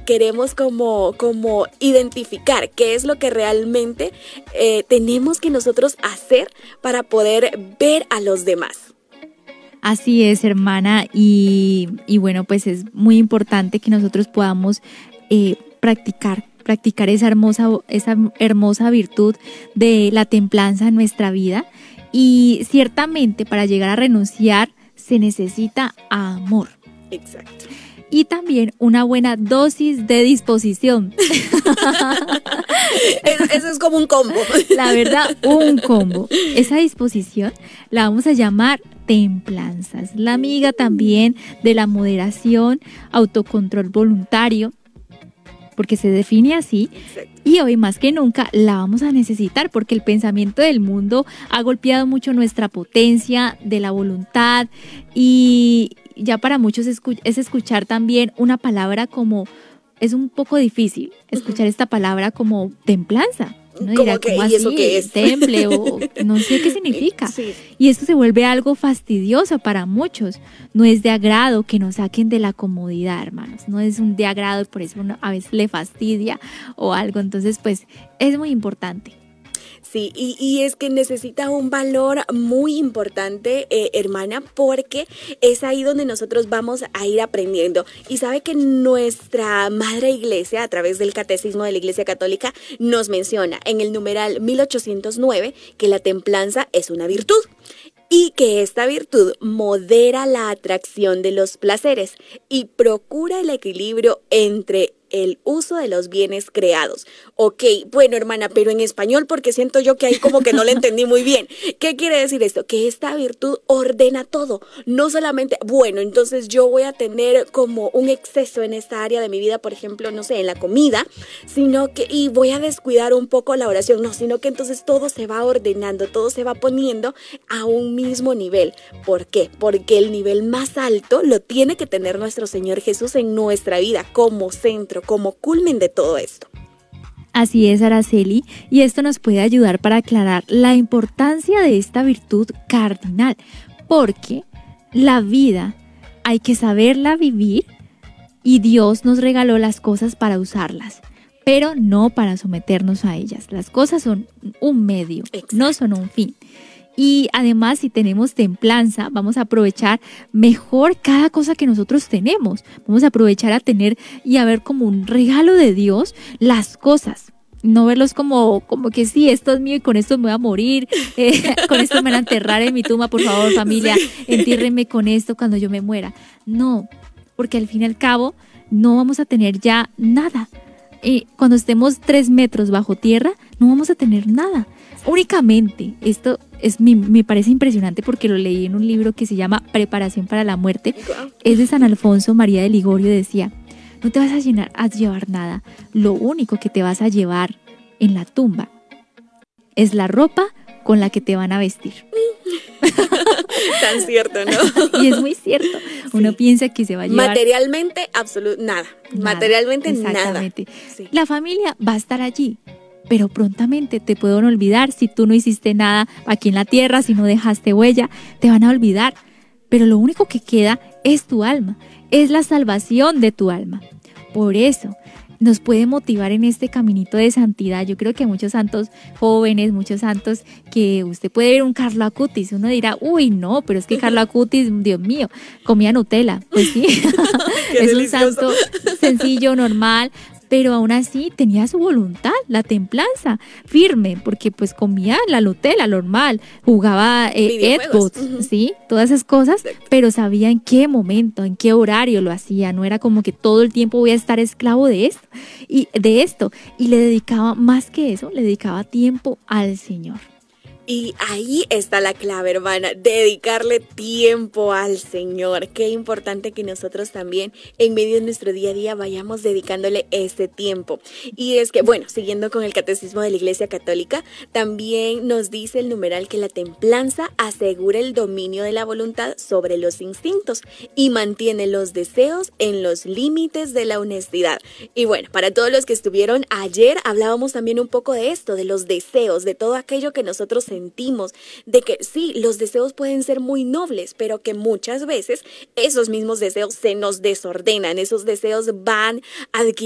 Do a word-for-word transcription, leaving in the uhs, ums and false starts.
queremos como, como identificar qué es lo que realmente eh, tenemos que nosotros hacer para poder ver a los demás. Así es, hermana, y, y bueno, pues es muy importante que nosotros podamos eh, practicar, practicar esa hermosa, esa hermosa virtud de la templanza en nuestra vida. Y ciertamente para llegar a renunciar se necesita amor. Exacto. Y también una buena dosis de disposición. Eso es como un combo. La verdad, un combo. Esa disposición la vamos a llamar templanza. Es la amiga también de la moderación, autocontrol voluntario, porque se define así. Y hoy más que nunca la vamos a necesitar porque el pensamiento del mundo ha golpeado mucho nuestra potencia de la voluntad y ya para muchos es escuchar también una palabra como, es un poco difícil escuchar uh-huh. esta palabra como templanza. Uno dirá, que, ¿cómo ¿y así? eso qué es? Temple o no sé qué significa. Sí. Y esto se vuelve algo fastidioso para muchos. No es de agrado que nos saquen de la comodidad, hermanos. No es un de agrado y por eso uno a veces le fastidia o algo. Entonces, pues, es muy importante. Sí, y, y es que necesita un valor muy importante, eh, hermana, porque es ahí donde nosotros vamos a ir aprendiendo. Y sabe que nuestra Madre Iglesia, a través del Catecismo de la Iglesia Católica, nos menciona en el numeral mil ochocientos nueve que la templanza es una virtud. Y que esta virtud modera la atracción de los placeres y procura el equilibrio entre el uso de los bienes creados. Ok, bueno, hermana, pero en español porque siento yo que ahí como que no le entendí muy bien. ¿Qué quiere decir esto? Que esta virtud ordena todo, no solamente, bueno, entonces yo voy a tener como un exceso en esta área de mi vida, por ejemplo, no sé, en la comida, sino que, y voy a descuidar un poco la oración, no, sino que entonces todo se va ordenando, todo se va poniendo a un mismo nivel. ¿Por qué? Porque el nivel más alto lo tiene que tener nuestro Señor Jesús en nuestra vida como centro, como culmen de todo esto. Así es, Araceli, y esto nos puede ayudar para aclarar la importancia de esta virtud cardinal, porque la vida hay que saberla vivir y Dios nos regaló las cosas para usarlas, pero no para someternos a ellas. Las cosas son un medio, Exacto. no son un fin. Y además, si tenemos templanza, vamos a aprovechar mejor cada cosa que nosotros tenemos. Vamos a aprovechar a tener y a ver como un regalo de Dios las cosas. No verlos como, como que sí, esto es mío y con esto me voy a morir. Eh, con esto me van a enterrar en mi tumba, por favor, familia. Entiérrenme con esto cuando yo me muera. No, porque al fin y al cabo no vamos a tener ya nada. Eh, cuando estemos tres metros bajo tierra, no vamos a tener nada. Únicamente, esto es me, me parece impresionante porque lo leí en un libro que se llama Preparación para la muerte. Es de San Alfonso María de Ligorio. Decía, no te vas a, llenar, a llevar nada. Lo único que te vas a llevar en la tumba es la ropa con la que te van a vestir. Tan cierto, ¿no? Y es muy cierto. Uno sí. piensa que se va a llevar... Materialmente, absolutamente nada. nada. Materialmente, exactamente. nada. Sí. La familia va a estar allí, pero prontamente te pueden olvidar si tú no hiciste nada aquí en la tierra, si no dejaste huella, te van a olvidar. Pero lo único que queda es tu alma, es la salvación de tu alma. Por eso nos puede motivar en este caminito de santidad. Yo creo que muchos santos jóvenes, muchos santos que usted puede ver un Carlo Acutis, uno dirá, uy, no, pero es que Carlo Acutis, Dios mío, comía Nutella. Pues sí, es un santo sencillo, normal, pero aún así tenía su voluntad, la templanza firme, porque pues comía la Nutella normal, jugaba eh, Xbox, uh-huh. ¿sí? Todas esas cosas, pero sabía en qué momento, en qué horario lo hacía, no era como que todo el tiempo voy a estar esclavo de esto, y de esto, y le dedicaba más que eso, le dedicaba tiempo al Señor. Y ahí está la clave, hermana, dedicarle tiempo al Señor. Qué importante que nosotros también en medio de nuestro día a día vayamos dedicándole este tiempo. Y es que, bueno, siguiendo con el Catecismo de la Iglesia Católica, también nos dice el numeral que la templanza asegura el dominio de la voluntad sobre los instintos y mantiene los deseos en los límites de la honestidad. Y bueno, para todos los que estuvieron ayer, hablábamos también un poco de esto, de los deseos, de todo aquello que nosotros sentimos, de que sí, los deseos pueden ser muy nobles, pero que muchas veces esos mismos deseos se nos desordenan, esos deseos van adquiriendo